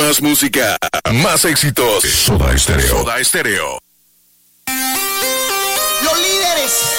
Más música, más éxitos. Soda Stereo. Soda Stereo. Los líderes